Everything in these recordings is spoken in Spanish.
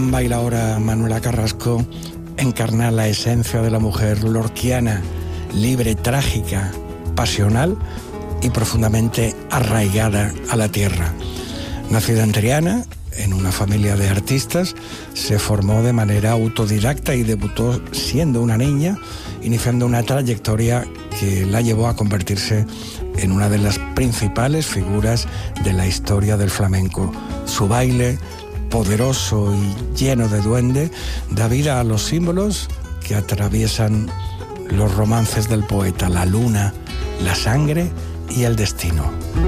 Bailaora Manuela Carrasco encarna la esencia de la mujer lorquiana, libre, trágica, pasional y profundamente arraigada a la tierra. Nacida en Triana, en una familia de artistas, se formó de manera autodidacta y debutó siendo una niña, iniciando una trayectoria que la llevó a convertirse en una de las principales figuras de la historia del flamenco. Su baile, poderoso y lleno de duende, da vida a los símbolos que atraviesan los romances del poeta: la luna, la sangre y el destino.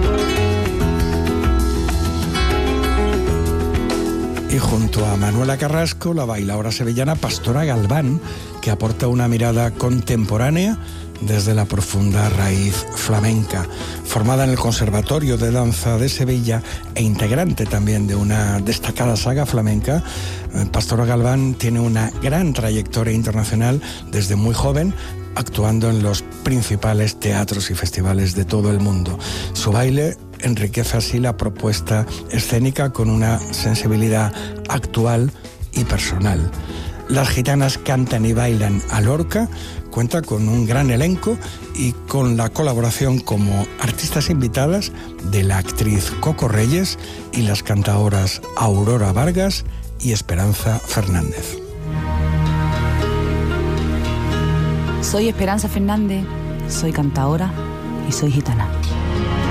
Y junto a Manuela Carrasco, la bailaora sevillana Pastora Galván, que aporta una mirada contemporánea desde la profunda raíz flamenca. Formada en el Conservatorio de Danza de Sevilla e integrante también de una destacada saga flamenca, Pastora Galván tiene una gran trayectoria internacional desde muy joven, actuando en los principales teatros y festivales de todo el mundo. Su baile enriquece así la propuesta escénica con una sensibilidad actual y personal. Las gitanas cantan y bailan a Lorca cuenta con un gran elenco y con la colaboración como artistas invitadas de la actriz Coco Reyes y las cantaoras Aurora Vargas y Esperanza Fernández. Soy Esperanza Fernández, soy cantaora y soy gitana.